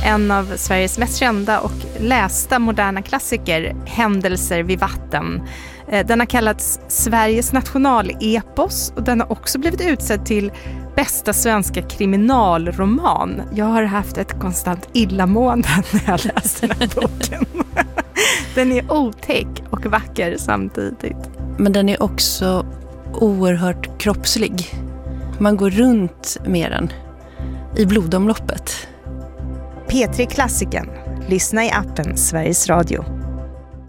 en av Sveriges mest kända och lästa moderna klassiker, Händelser vid vatten. Den har kallats Sveriges nationalepos och den har också blivit utsedd till bästa svenska kriminalroman. Jag har haft ett konstant illamående när jag läste den här boken. Den är otäck och vacker samtidigt. Men den är också oerhört kroppslig. Man går runt med den i blodomloppet. P3 Klassiken. Lyssna i appen Sveriges Radio.